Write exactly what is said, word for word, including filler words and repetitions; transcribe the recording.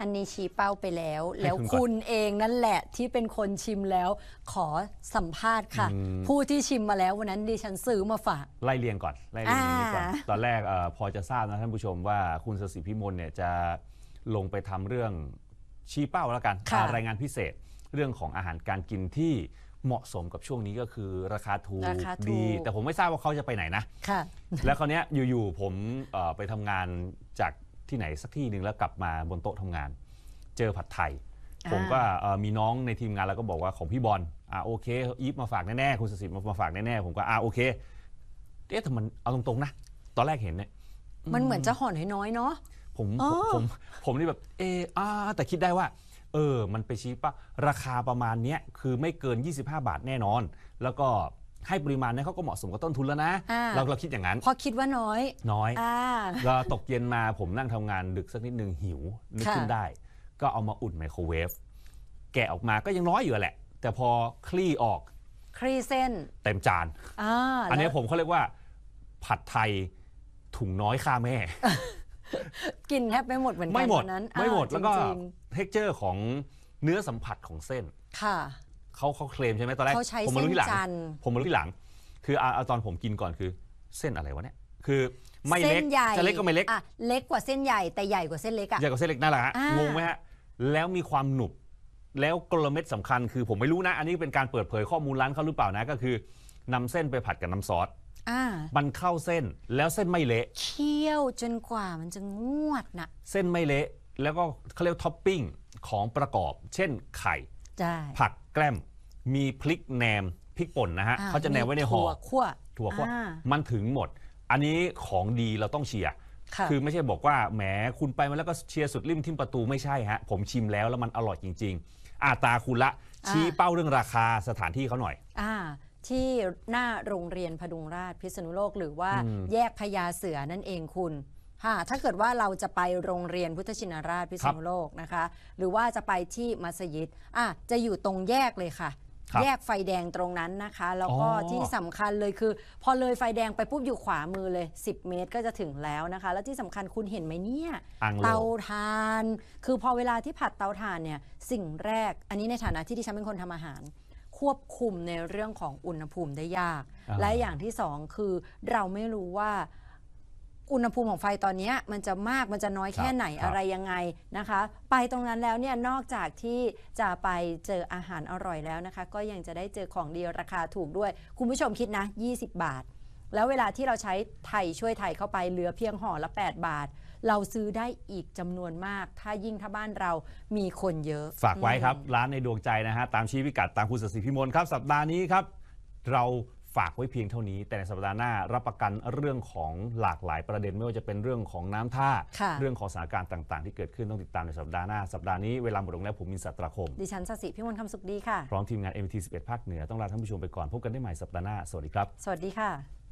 อันนี้ชี้เป้าไปแล้วแล้วคุณเองนั่นแหละที่เป็นคนชิมแล้วขอสัมภาษณ์ค่ะผู้ที่ชิมมาแล้ววันนั้นดิฉันซื้อมาฝากไล่เรียงก่อนไล่เรียงนี้ก่อนตอนแรกพอจะทราบนะท่านผู้ชมว่าคุณศศิพิมลเนี่ยจะลงไปทำเรื่องชี้เป้าแล้วกันรายงานพิเศษเรื่องของอาหารการกินที่เหมาะสมกับช่วงนี้ก็คือราคาถูกดีแต่ผมไม่ทราบว่าเขาจะไปไหนนะแล้วคราวนี้อยู่ๆผมไปทำงานจากที่ไหนสักที่หนึ่งแล้วกลับมาบนโต๊ะทำงานเจอผัดไทยผมก็มีน้องในทีมงานแล้วก็บอกว่าของพี่บอลอ่าโอเคอีฟมาฝากแน่ๆคุณศศิมาฝากแน่ๆผมก็อ่าโอเคเอ๊ะแต่มันเอาตรงๆนะตอนแรกเห็นเนี่ยมันเหมือนจะห่อน้อยๆเนาะผมผมผมนี่แบบเอออ่าแต่คิดได้ว่าเออมันไปชี้ป่ะราคาประมาณนี้คือไม่เกินยี่สิบห้าบาทแน่นอนแล้วก็ให้ปริมาณเนี่ยเขาก็เหมาะสมกับต้นทุนแล้วนะเราเราคิดอย่างนั้นพอคิดว่าน้อยน้อยก็ตกเย็นมาผมนั่งทำงานดึกสักนิดนึงหิวนึกขึ้นได้ก็เอามาอุ่นไมโครเวฟแกะออกมาก็ยังน้อยอยู่แหละแต่พอคลี่ออกคลี่เส้นเต็มจาน อ, อันนี้ผมเขาเรียกว่าผัดไทยถุงน้อยค่าแม่กินแทบไม่หมดเหมือนกันไม่หมดนั้นไม่หมดแล้วก็เท็กเจอร์ของเนื้อสัมผัสของเส้นค่ะเขาเขาเคลมใช่ไหมตอนแรกผมมารู้ที่หลังผมมารู้ที่หลังคือเอาตอนผมกินก่อนคือเส้นอะไรวะเนี่ยคือไม่เล็กจะเล็กก็ไม่เล็กอ่ะเล็กกว่าเส้นใหญ่แต่ใหญ่กว่าเส้นเล็กอ่ะใหญ่กว่าเส้นเล็กนั่นแหละฮะงงไหมฮะแล้วมีความหนุบแล้วกลเม็ดสำคัญคือผมไม่รู้นะอันนี้เป็นการเปิดเผยข้อมูลร้านเขาหรือเปล่านะก็คือนำเส้นไปผัดกับน้ำซอสมันเข้าเส้นแล้วเส้นไม่เละเคี่ยวจนกว่ามันจะงวดนะเส้นไม่เละแล้วก็เขาเรียกท็อปปิ้งของประกอบเช่นไข่ผักแกล้มมีพริกแหนมพริกป่นนะฮะเขาจะแนมไว้ในห่อถั่วคั่วถั่วคั่วมันถึงหมดอันนี้ของดีเราต้องเชียร์คือไม่ใช่บอกว่าแหมคุณไปมาแล้วก็เชียร์สุดริมทิมประตูไม่ใช่ฮะผมชิมแล้วแล้วมันอร่อยจริงๆอาตาคุณละชี้เป้าเรื่องราคาสถานที่เขาหน่อยอ่าที่หน้าโรงเรียนพดุงราษฎร์พิษณุโลกหรือว่าแยกพญาเสือนั่นเองคุณถ้าเกิดว่าเราจะไปโรงเรียนพุทธชินราชพิษณุโลกนะคะหรือว่าจะไปที่มัสยิดอ่ะจะอยู่ตรงแยกเลยค่ะแยกไฟแดงตรงนั้นนะคะแล้วก็ที่สำคัญเลยคือพอเลยไฟแดงไปปุ๊บอยู่ขวามือเลยสิบเมตรก็จะถึงแล้วนะคะแล้วที่สำคัญคุณเห็นไหมเนี่ยเตาถ่านคือพอเวลาที่ผัดเตาถ่านเนี่ยสิ่งแรกอันนี้ในฐานะที่ดิฉันเป็นคนทำอาหารควบคุมในเรื่องของอุณหภูมิได้ยากและอย่างที่สองคือเราไม่รู้ว่าอุณหภูมิของไฟตอนนี้มันจะมากมันจะน้อยแค่ไหนอะไรยังไงนะคะไปตรงนั้นแล้วเนี่ยนอกจากที่จะไปเจออาหารอร่อยแล้วนะคะก็ยังจะได้เจอของดีราคาถูกด้วยคุณผู้ชมคิดนะยี่สิบบาทแล้วเวลาที่เราใช้ไทยช่วยไทยเข้าไปเหลือเพียงห่อละแปดบาทเราซื้อได้อีกจำนวนมากถ้ายิ่งถ้าบ้านเรามีคนเยอะฝากไว้ครับร้านในดวงใจนะฮะตามชี้พิกัดตามคุณศศิพิมลครับสัปดาห์นี้ครับเราฝากไว้เพียงเท่านี้แต่ในสัปดาห์หน้ารับประกันเรื่องของหลากหลายประเด็นไม่ว่าจะเป็นเรื่องของน้ำท่าเรื่องของสถานการณ์ต่างๆที่เกิดขึ้นต้องติดตามในสัปดาห์หน้าสัปดาห์นี้เวลาหมดลงแล้วผมมินทร์ สัตราคมดิฉันศศิพิมลคำสุขดีค่ะพร้อมทีมงาน เอ็ม วี ที สิบเอ็ด ภาคเหนือต้องลาท่านผู้ชมไปก่อนพบกันได้ใหม่สัปดาห์หน้าสวัสดีครับสวัสดีค่ะ